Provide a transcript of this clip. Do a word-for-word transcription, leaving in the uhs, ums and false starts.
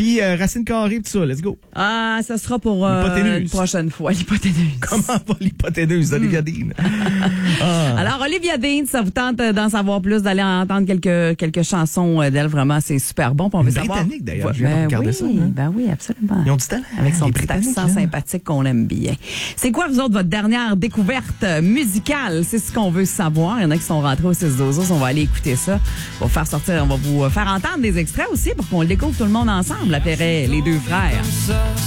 Puis euh, racine carrée, tout ça, let's go. Ah, ça sera pour euh, une prochaine fois, l'hypoténuse. Comment pas l'hypoténuse d'Olivia Dean? Ah. Alors, Olivia Dean, ça vous tente d'en savoir plus, d'aller entendre quelques, quelques chansons d'elle, vraiment, c'est super bon. On veut savoir. Britannique, d'ailleurs, je ben viens de regarder oui, ça. Hein? Ben oui, absolument. Ils ont du talent. Avec son les petit accent là. sympathique qu'on aime bien. C'est quoi, vous autres, votre dernière découverte musicale? C'est ce qu'on veut savoir. Il y en a qui sont rentrés au six douze. On va aller écouter ça. On va faire sortir, on va vous faire entendre des extraits aussi pour qu'on le découvre tout le monde ensemble, après les deux frères.